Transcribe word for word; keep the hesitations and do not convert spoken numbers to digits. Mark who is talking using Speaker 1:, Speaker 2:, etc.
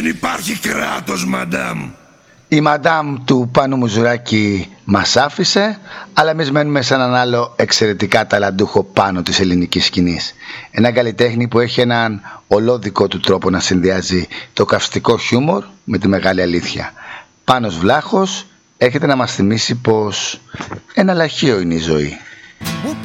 Speaker 1: Δεν υπάρχει κράτος, μαντάμ.
Speaker 2: Η μαντάμ του Πάνου Μουζουράκη μας άφησε, αλλά εμείς μένουμε σε έναν άλλο εξαιρετικά ταλαντούχο Πάνο της ελληνικής σκηνής. Ένα καλλιτέχνη που έχει έναν ολόδικό του τρόπο να συνδυάζει το καυστικό χιούμορ με τη μεγάλη αλήθεια. Πάνος Βλάχος έρχεται να μας θυμίσει πως ένα λαχείο είναι η ζωή.